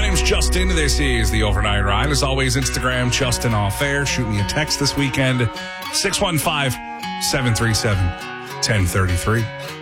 name's Justin. This is the Overnight Ride. As always, Instagram, Justin Off Air. Shoot me a text this weekend, 615-737-1033.